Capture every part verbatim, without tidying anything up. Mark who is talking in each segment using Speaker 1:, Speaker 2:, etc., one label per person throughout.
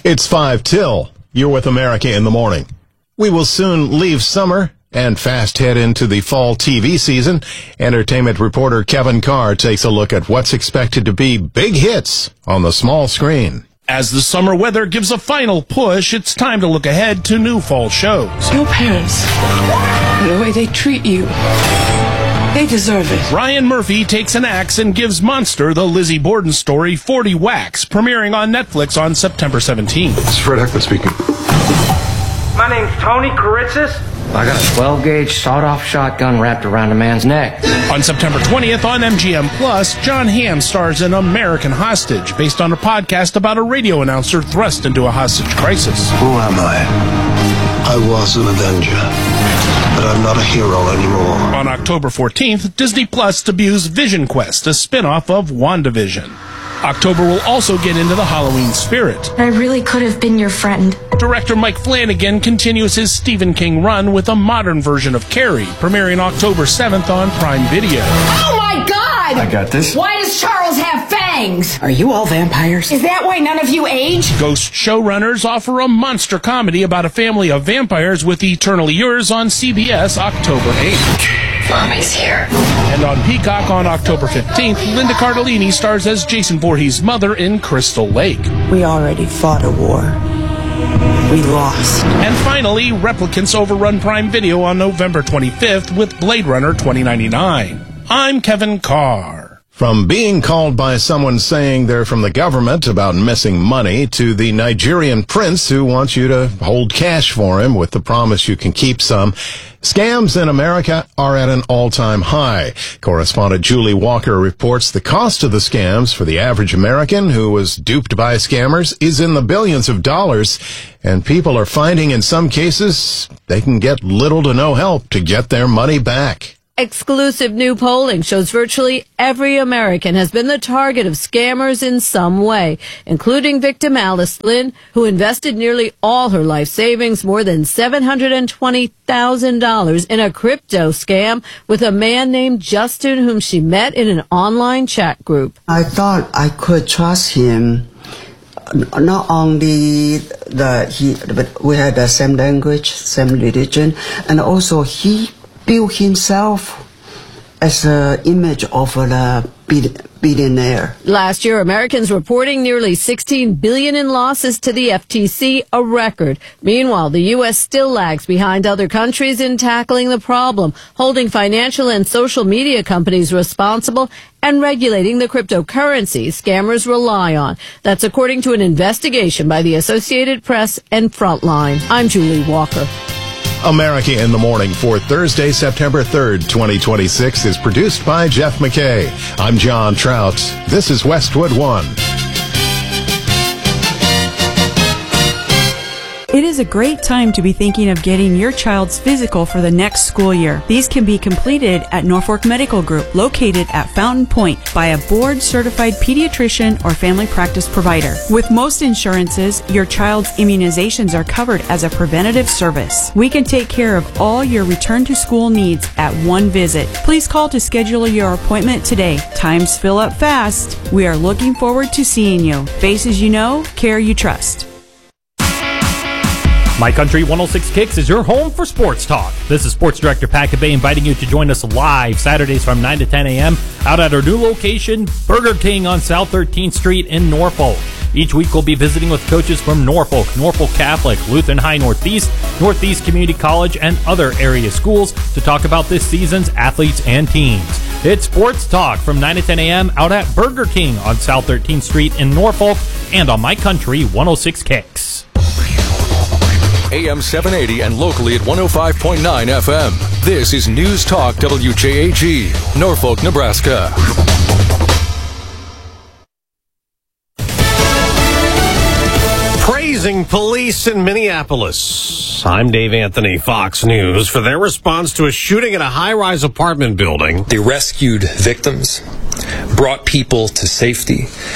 Speaker 1: It's five till. You're with America in the Morning. We will soon leave summer and fast head into the fall T V season. Entertainment reporter Kevin Carr takes a look at what's expected to be big hits on the small screen.
Speaker 2: As the summer weather gives a final push, it's time to look ahead to new fall shows.
Speaker 3: Your parents, the way they treat you, they deserve it.
Speaker 2: Ryan Murphy takes an axe and gives Monster, the Lizzie Borden story, forty whacks, premiering on Netflix on September seventeenth.
Speaker 4: This is Fred Heckman speaking.
Speaker 5: My name's Tony Karitzis.
Speaker 6: I got a twelve gauge sawed-off shotgun wrapped around a man's neck.
Speaker 2: On September twentieth on M G M Plus, John Hamm stars in American Hostage, based on a podcast about a radio announcer thrust into a hostage crisis.
Speaker 4: Who am I? I was an Avenger, but I'm not a hero anymore.
Speaker 2: On October fourteenth, Disney Plus debuts Vision Quest, a spin-off of WandaVision. October will also get into the Halloween spirit.
Speaker 7: I really could have been your friend.
Speaker 2: Director Mike Flanagan continues his Stephen King run with a modern version of Carrie, premiering October seventh on Prime Video.
Speaker 8: Oh my God!
Speaker 4: I got this.
Speaker 8: Why does Charles have fangs?
Speaker 3: Are you all vampires?
Speaker 8: Is that why none of you age?
Speaker 2: Ghost showrunners offer a monster comedy about a family of vampires with Eternally Yours on C B S October eighth.
Speaker 3: Mommy's here.
Speaker 2: And on Peacock on October fifteenth, Linda Cardellini stars as Jason Voorhees' mother in Crystal Lake.
Speaker 3: We already fought a war. We lost.
Speaker 2: And finally, Replicants overrun Prime Video on November twenty-fifth with Blade Runner twenty ninety-nine. I'm Kevin Carr.
Speaker 1: From being called by someone saying they're from the government about missing money to the Nigerian prince who wants you to hold cash for him with the promise you can keep some, scams in America are at an all-time high. Correspondent Julie Walker reports the cost of the scams for the average American who was duped by scammers is in the billions of dollars, and people are finding in some cases they can get little to no help to get their money back.
Speaker 9: Exclusive new polling shows virtually every American has been the target of scammers in some way, including victim Alice Lynn, who invested nearly all her life savings, more than seven hundred twenty thousand dollars, in a crypto scam with a man named Justin, whom she met in an online chat group.
Speaker 10: I thought I could trust him. Not only the he, but we had the same language, same religion, and also he built himself as an image of a billionaire.
Speaker 9: Last year, Americans reporting nearly sixteen billion dollars in losses to the F T C, a record. Meanwhile, the U S still lags behind other countries in tackling the problem, holding financial and social media companies responsible and regulating the cryptocurrency scammers rely on. That's according to an investigation by the Associated Press and Frontline. I'm Julie Walker.
Speaker 1: America in the Morning for Thursday, September third, twenty twenty-six is produced by Jeff McKay. I'm John Trout. This is Westwood One.
Speaker 11: It is a great time to be thinking of getting your child's physical for the next school year. These can be completed at Norfolk Medical Group, located at Fountain Point, by a board-certified pediatrician or family practice provider. With most insurances, your child's immunizations are covered as a preventative service. We can take care of all your return-to-school needs at one visit. Please call to schedule your appointment today. Times fill up fast. We are looking forward to seeing you. Faces you know, care you trust.
Speaker 12: My Country one oh six Kicks is your home for sports talk. This is Sports Director Pat Cabay inviting you to join us live Saturdays from nine to ten a.m. out at our new location, Burger King on South thirteenth Street in Norfolk. Each week we'll be visiting with coaches from Norfolk, Norfolk Catholic, Lutheran High Northeast, Northeast Community College, and other area schools to talk about this season's athletes and teams. It's Sports Talk from nine to ten a.m. out at Burger King on South thirteenth Street in Norfolk and on My Country one oh six Kicks.
Speaker 13: A M seven eighty and locally at one oh five point nine F M. This is News Talk W J A G, Norfolk, Nebraska.
Speaker 14: Praising police in Minneapolis. I'm Dave Anthony, Fox News, for their response to a shooting at a high-rise apartment building.
Speaker 15: They rescued victims, brought people to safety,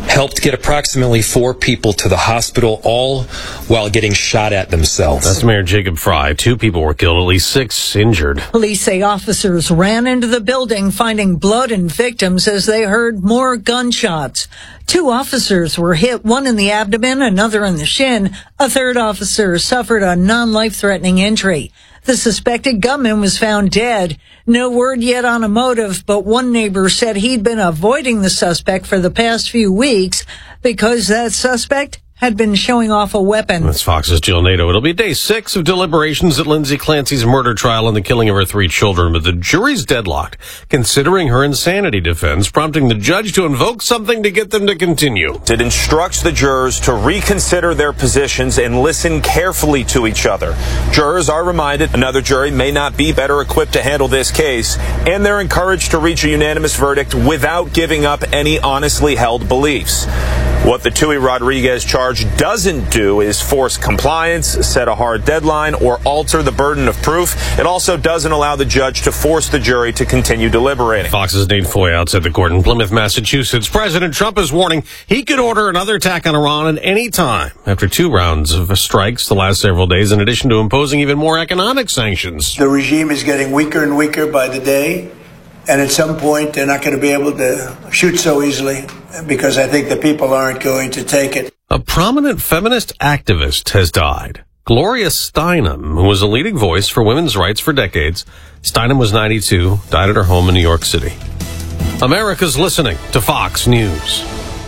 Speaker 15: helped get approximately four people to the hospital, all while getting shot at themselves.
Speaker 14: That's Mayor Jacob Fry. Two people were killed, at least six injured.
Speaker 16: Police say officers ran into the building, finding blood and victims as they heard more gunshots. Two officers were hit, one in the abdomen, another in the shin. A third officer suffered a non-life-threatening injury. The suspected gunman was found dead. No word yet on a motive, but one neighbor said he'd been avoiding the suspect for the past few weeks because that suspect had been showing off a weapon.
Speaker 14: That's Fox's Jill Nato. It'll be day six of deliberations at Lindsay Clancy's murder trial and the killing of her three children, but the jury's deadlocked, considering her insanity defense, prompting the judge to invoke something to get them to continue.
Speaker 17: It instructs the jurors to reconsider their positions and listen carefully to each other. Jurors are reminded another jury may not be better equipped to handle this case, and they're encouraged to reach a unanimous verdict without giving up any honestly held beliefs. What the Tui Rodriguez charge doesn't do is force compliance, set a hard deadline, or alter the burden of proof. It also doesn't allow the judge to force the jury to continue deliberating.
Speaker 14: Fox's Nate Foy outside the court in Plymouth, Massachusetts. President Trump is warning he could order another attack on Iran at any time after two rounds of strikes the last several days, in addition to imposing even more economic sanctions.
Speaker 18: The regime is getting weaker and weaker by the day. And at some point, they're not going to be able to shoot so easily because I think the people aren't going to take it.
Speaker 14: A prominent feminist activist has died. Gloria Steinem, who was a leading voice for women's rights for decades. Steinem was ninety-two, died at her home in New York City. America's listening to Fox News.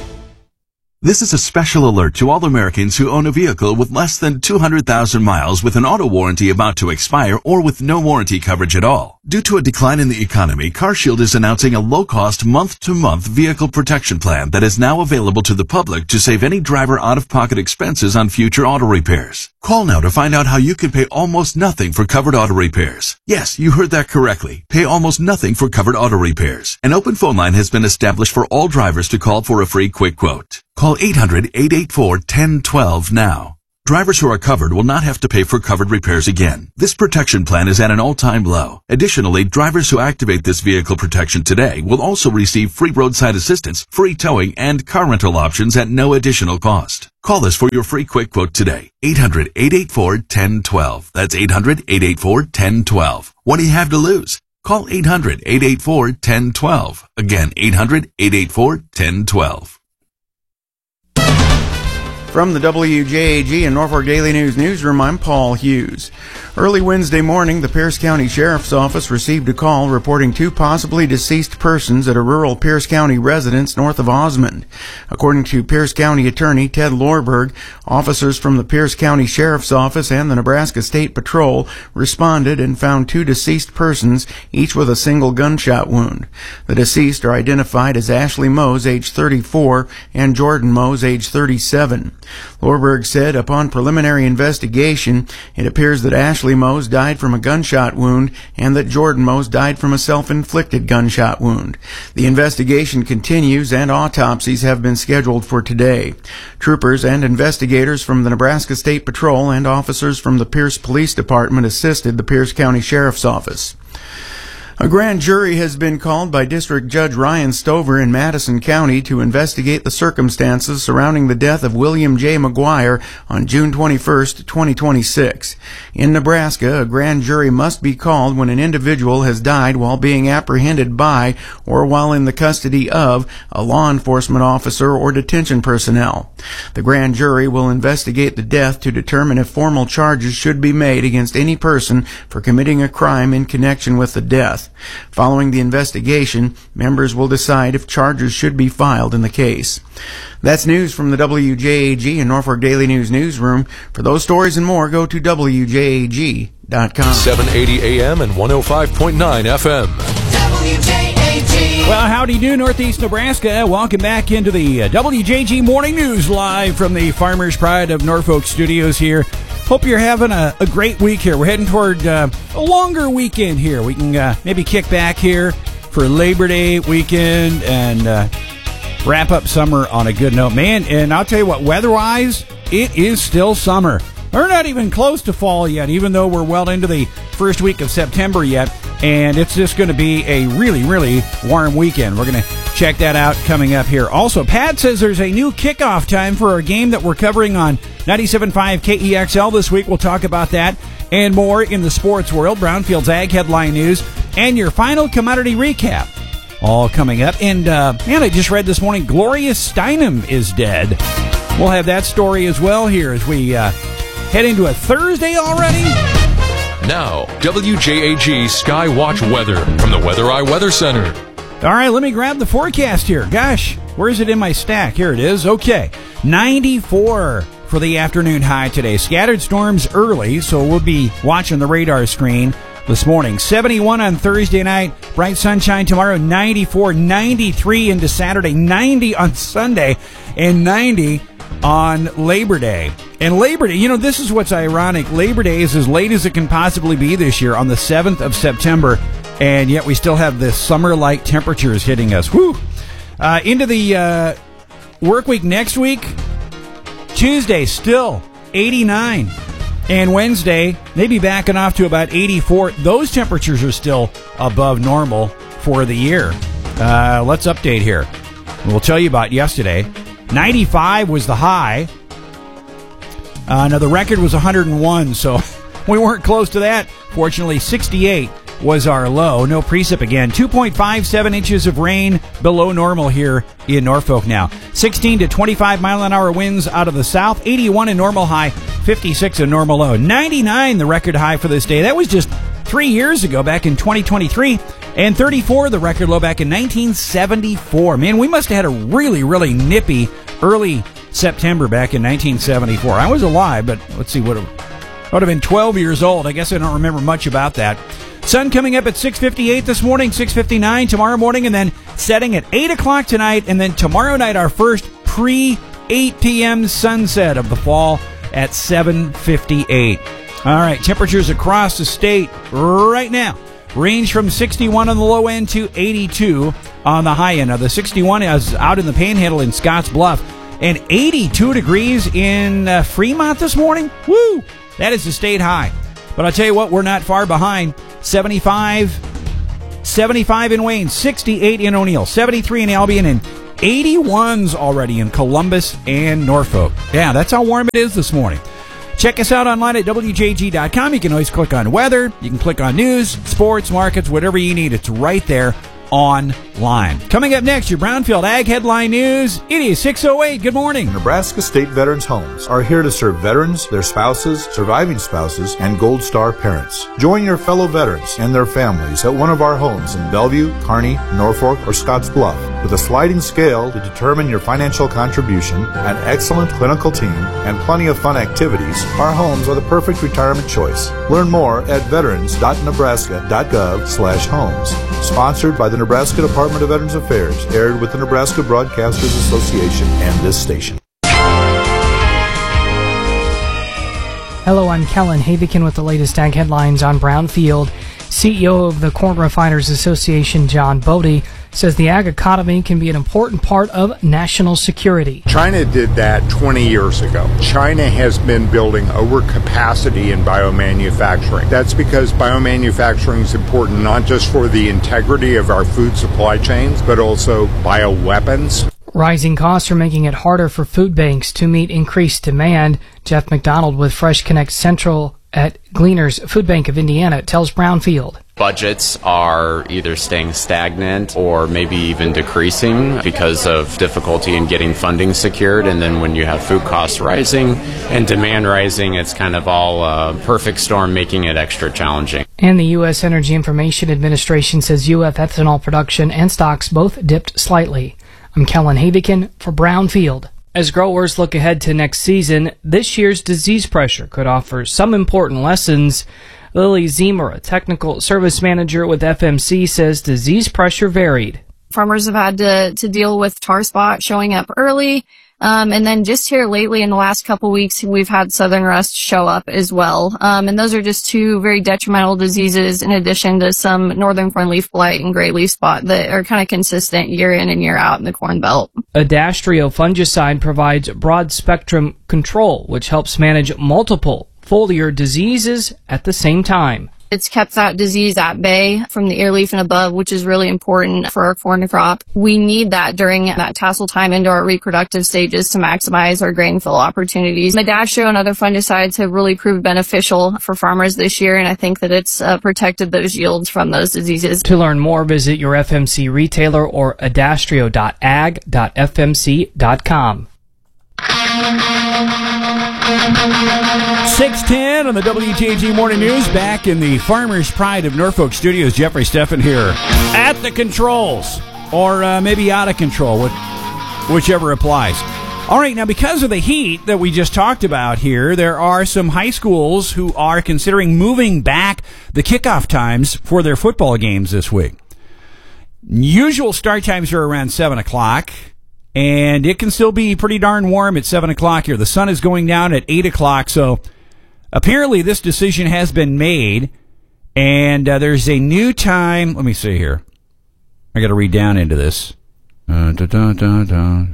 Speaker 19: This is a special alert to all Americans who own a vehicle with less than two hundred thousand miles with an auto warranty about to expire or with no warranty coverage at all. Due to a decline in the economy, CarShield is announcing a low-cost month-to-month vehicle protection plan that is now available to the public to save any driver out-of-pocket expenses on future auto repairs. Call now to find out how you can pay almost nothing for covered auto repairs. Yes, you heard that correctly. Pay almost nothing for covered auto repairs. An open phone line has been established for all drivers to call for a free quick quote. Call eight hundred, eight eight four, one zero one two now. Drivers who are covered will not have to pay for covered repairs again. This protection plan is at an all-time low. Additionally, drivers who activate this vehicle protection today will also receive free roadside assistance, free towing, and car rental options at no additional cost. Call us for your free quick quote today. eight hundred, eight eight four, one zero one two. That's eight hundred, eight eight four, one zero one two. What do you have to lose? Call eight hundred, eight eight four, one zero one two. Again, eight hundred, eight eight four, one zero one two.
Speaker 20: From the W J A G and Norfolk Daily News newsroom, I'm Paul Hughes. Early Wednesday morning, the Pierce County Sheriff's Office received a call reporting two possibly deceased persons at a rural Pierce County residence north of Osmond. According to Pierce County Attorney Ted Lorberg, officers from the Pierce County Sheriff's Office and the Nebraska State Patrol responded and found two deceased persons, each with a single gunshot wound. The deceased are identified as Ashley Mose, age thirty-four, and Jordan Mose, age thirty-seven. Lorberg said upon preliminary investigation, it appears that Ashley Mose died from a gunshot wound and that Jordan Mose died from a self-inflicted gunshot wound. The investigation continues and autopsies have been scheduled for today. Troopers and investigators from the Nebraska State Patrol and officers from the Pierce Police Department assisted the Pierce County Sheriff's Office. A grand jury has been called by District Judge Ryan Stover in Madison County to investigate the circumstances surrounding the death of William J. McGuire on June twenty-first, twenty twenty-six. In Nebraska, a grand jury must be called when an individual has died while being apprehended by or while in the custody of a law enforcement officer or detention personnel. The grand jury will investigate the death to determine if formal charges should be made against any person for committing a crime in connection with the death. Following the investigation, members will decide if charges should be filed in the case. That's news from the W J A G and Norfolk Daily News newsroom. For those stories and more, go to W J A G dot com.
Speaker 13: seven eighty A M and one oh five point nine F M.
Speaker 21: W J A G.
Speaker 22: Well, howdy do, Northeast Nebraska. Welcome back into the uh, W J G Morning News live from the Farmers Pride of Norfolk studios here. Hope you're having a, a great week here. We're heading toward uh, a longer weekend here. We can uh, maybe kick back here for Labor Day weekend and uh, wrap up summer on a good note. Man, and I'll tell you what, weather-wise, it is still summer. We're not even close to fall yet, even though we're well into the first week of September yet. And it's just going to be a really, really warm weekend. We're going to check that out coming up here. Also, Pat says there's a new kickoff time for our game that we're covering on ninety-seven point five K E X L this week. We'll talk about that and more in the sports world. Brownfield's Ag Headline News and your final commodity recap. All coming up. And, uh, man, I just read this morning, Gloria Steinem is dead. We'll have that story as well here as we uh, head into a Thursday already.
Speaker 13: Now, W J A G Skywatch weather from the Weather Eye Weather Center.
Speaker 22: All right, let me grab the forecast here. Gosh, where is it in my stack? Here it is. Okay, ninety-four for the afternoon high today. Scattered storms early, so we'll be watching the radar screen this morning. seventy-one on Thursday night. Bright sunshine tomorrow. ninety-four, ninety-three into Saturday. ninety on Sunday. And ninety on Labor Day. And Labor Day, you know, this is what's ironic. Labor Day is as late as it can possibly be this year on the seventh of September. And yet we still have this summer-like temperatures hitting us. Whew! Uh, into the uh, work week next week. Tuesday, still eighty-nine. And Wednesday, maybe backing off to about eighty-four. Those temperatures are still above normal for the year. Uh, let's update here. We'll tell you about yesterday. ninety-five was the high. Uh, now, the record was one hundred one, so we weren't close to that. Fortunately, sixty-eight was our low. No precip again. two point five seven inches of rain below normal here in Norfolk now. sixteen to twenty-five mile an hour winds out of the south. eighty-one in normal high. fifty-six in normal low. ninety-nine the record high for this day. That was just three years ago, back in twenty twenty-three. And thirty-four the record low back in nineteen seventy-four. Man, we must have had a really, really nippy early September back in nineteen seventy-four. I was alive, but let's see, what I would have been twelve years old. I guess I don't remember much about that. Sun coming up at six fifty-eight this morning, six fifty-nine tomorrow morning, and then setting at eight o'clock tonight, and then tomorrow night our first pre-eight p.m. sunset of the fall at seven fifty-eight. All right, temperatures across the state right now range from sixty-one on the low end to eighty-two on the high end. Now, the sixty-one is out in the Panhandle in Scotts Bluff, and eighty-two degrees in uh, Fremont this morning. Woo! That is the state high. But I'll tell you what, we're not far behind. seventy-five, seventy-five in Wayne, sixty-eight in O'Neill, seventy-three in Albion, and eighty-ones already in Columbus and Norfolk. Yeah, that's how warm it is this morning. Check us out online at W J G dot com. You can always click on weather. You can click on news, sports, markets, whatever you need. It's right there online. Coming up next, your Brownfield Ag Headline News. It is six oh eight. Good morning.
Speaker 5: Nebraska State Veterans Homes are here to serve veterans, their spouses, surviving spouses, and Gold Star parents. Join your fellow veterans and their families at one of our homes in Bellevue, Kearney, Norfolk, or Scotts Bluff. With a sliding scale to determine your financial contribution, an excellent clinical team, and plenty of fun activities, our homes are the perfect retirement choice. Learn more at veterans dot nebraska dot gov slash homes. Sponsored by the Nebraska Department of Veterans Affairs, aired with the Nebraska Broadcasters Association and this station.
Speaker 6: Hello, I'm Kellen Havikin with the latest ag headlines on Brownfield. C E O of the Corn Refiners Association, John Bodie, says the ag economy can be an important part of national security.
Speaker 23: China did that twenty years ago. China has been building overcapacity in biomanufacturing. That's because biomanufacturing is important not just for the integrity of our food supply chains, but also bioweapons.
Speaker 6: Rising costs are making it harder for food banks to meet increased demand. Jeff McDonald with Fresh Connect Central at Gleaners Food Bank of Indiana tells Brownfield.
Speaker 24: Budgets are either staying stagnant or maybe even decreasing because of difficulty in getting funding secured. And then when you have food costs rising and demand rising, it's kind of all a perfect storm, making it extra challenging.
Speaker 6: And the U S Energy Information Administration says U S ethanol production and stocks both dipped slightly. I'm Kellen Havikin for Brownfield. As growers look ahead to next season, this year's disease pressure could offer some important lessons. Lily Zemer, a technical service manager with F M C, says disease pressure varied.
Speaker 25: Farmers have had to, to deal with tar spot showing up early. Um, and then just here lately in the last couple weeks, we've had southern rust show up as well. Um, and those are just two very detrimental diseases in addition to some northern corn leaf blight and gray leaf spot that are kind of consistent year in and year out in the Corn Belt.
Speaker 6: Adastrio fungicide provides broad spectrum control, which helps manage multiple foliar diseases at the same time.
Speaker 25: It's kept that disease at bay from the ear leaf and above, which is really important for our corn crop. We need that during that tassel time into our reproductive stages to maximize our grain fill opportunities. Madastro and other fungicides have really proved beneficial for farmers this year, and I think that it's uh, protected those yields from those diseases.
Speaker 6: To learn more, visit your F M C retailer or adastrio dot ag dot f m c dot com.
Speaker 22: six ten on the W T A G Morning News. Back in the Farmer's Pride of Norfolk Studios, Jeffrey Steffen here at the controls, or uh, maybe out of control, whichever applies. All right, now because of the heat that we just talked about here, there are some high schools who are considering moving back the kickoff times for their football games this week. Usual start times are around seven o'clock. And it can still be pretty darn warm at seven o'clock here. The sun is going down at eight o'clock, so apparently this decision has been made, and uh, there's a new time. Let me see here. I got to read down into this. Uh, da, da, da, da.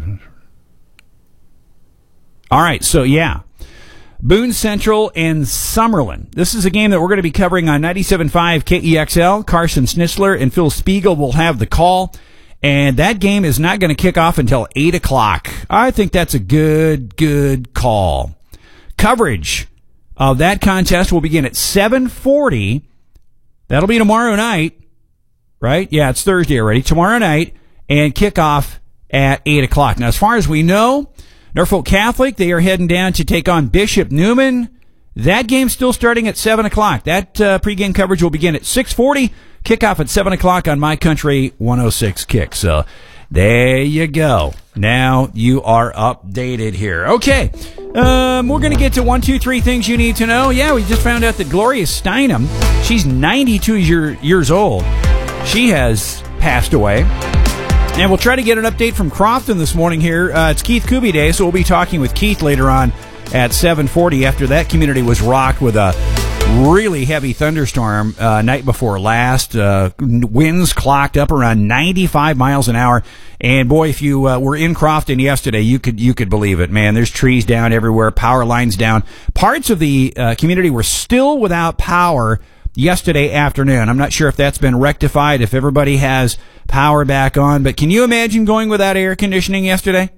Speaker 22: All right, so yeah. Boone Central and Summerlin. This is a game that we're going to be covering on ninety-seven point five K E X L. Carson Schnitzler and Phil Spiegel will have the call. And that game is not going to kick off until eight o'clock. I think that's a good, good call. Coverage of that contest will begin at seven forty. That'll be tomorrow night, right? Yeah, it's Thursday already. Tomorrow night, and kick off at eight o'clock. Now, as far as we know, Norfolk Catholic, they are heading down to take on Bishop Neumann. That game's still starting at seven o'clock. That uh, pregame coverage will begin at six forty. Kickoff at seven o'clock on My Country one oh six Kick. So there you go. Now you are updated here. Okay, um, we're going to get to one, two, three things you need to know. Yeah, we just found out that Gloria Steinem, she's ninety-two year, years old. She has passed away. And we'll try to get an update from Crofton this morning here. Uh, it's Keith Kuby Day, so we'll be talking with Keith later on at seven forty after that community was rocked with a really heavy thunderstorm uh, night before last. Uh, winds clocked up around ninety-five miles an hour. And boy, if you uh, were in Crofton yesterday, you could you could believe it, man. There's trees down everywhere, power lines down. Parts of the uh, community were still without power yesterday afternoon. I'm not sure if that's been rectified, if everybody has power back on. But can you imagine going without air conditioning yesterday?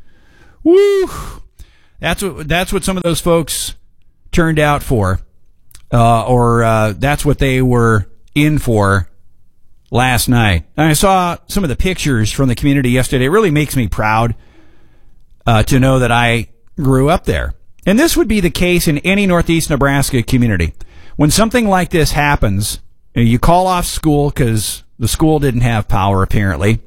Speaker 22: Woo! That's what that's what some of those folks turned out for. Uh, or uh, that's what they were in for last night. And I saw some of the pictures from the community yesterday. It really makes me proud uh, to know that I grew up there. And this would be the case in any Northeast Nebraska community. When something like this happens, you call off school because the school didn't have power, apparently,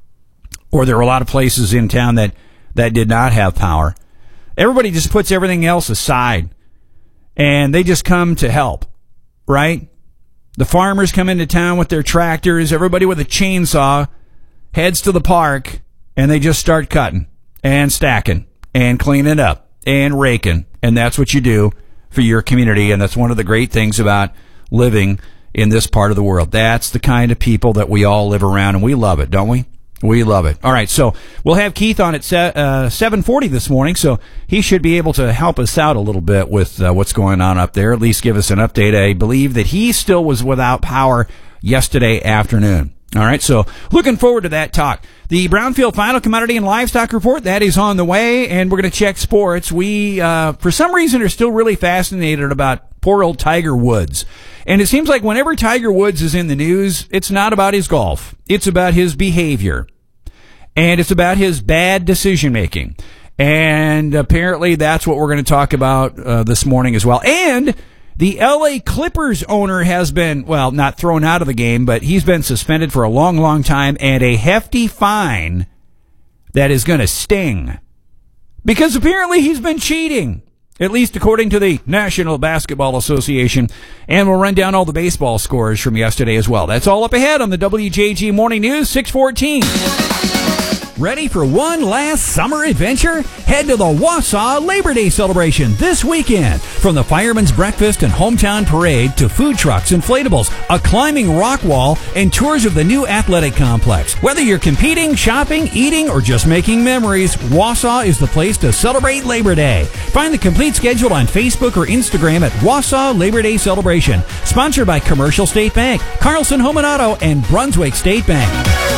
Speaker 22: or there were a lot of places in town that, that did not have power. Everybody just puts everything else aside. And they just come to help, right? The farmers come into town with their tractors. Everybody with a chainsaw heads to the park, and they just start cutting and stacking and cleaning up and raking. And that's what you do for your community. And that's one of the great things about living in this part of the world. That's the kind of people that we all live around, and we love it, don't we? We love it. All right, so we'll have Keith on at uh, seven forty this morning, so he should be able to help us out a little bit with uh, what's going on up there, at least give us an update. I believe that he still was without power yesterday afternoon. All right, so looking forward to that talk. The Brownfield Final Commodity and Livestock Report, that is on the way, and we're going to check sports. We, uh, for some reason, are still really fascinated about poor old Tiger Woods. And it seems like whenever Tiger Woods is in the news, it's not about his golf. It's about his behavior. And it's about his bad decision-making. And apparently that's what we're going to talk about uh, this morning as well. And the L A Clippers owner has been, well, not thrown out of the game, but he's been suspended for a long, long time, and a hefty fine that is going to sting. Because apparently he's been cheating, at least according to the National Basketball Association. And we'll run down all the baseball scores from yesterday as well. That's all up ahead on the W J G Morning News, six fourteen. Ready for one last summer adventure? Head to the Wausau Labor Day celebration this weekend. From the Fireman's Breakfast and Hometown Parade to food trucks, inflatables, a climbing rock wall, and tours of the new athletic complex. Whether you're competing, shopping, eating, or just making memories, Wausau is the place to celebrate Labor Day. Find the complete schedule on Facebook or Instagram at Wausau Labor Day Celebration. Sponsored by Commercial State Bank, Carlson Home and Auto, and Brunswick State Bank.